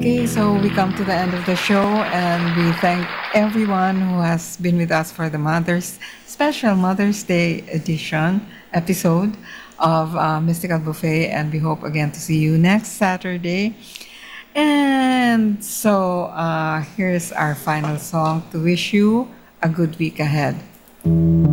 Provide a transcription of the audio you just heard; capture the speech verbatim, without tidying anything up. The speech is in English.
Okay, so we come to the end of the show, and we thank everyone who has been with us for the Mother's special Mother's Day edition episode of uh, Mystical Buffet, and we hope again to see you next Saturday. And so uh, here's our final song to wish you a good week ahead.